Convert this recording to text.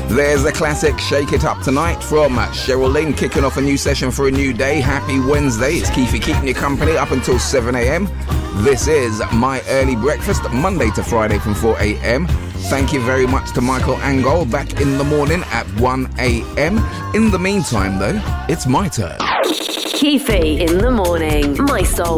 There's the classic Shake It Up Tonight from Cheryl Lynn, kicking off a new session for a new day. Happy Wednesday. It's Keefy keeping you company up until 7 a.m. This is My Early Breakfast, Monday to Friday from 4 a.m. Thank you very much to Michael Angol, back in the morning at 1 a.m. In the meantime, though, it's my turn. Keefy in the morning, My Soul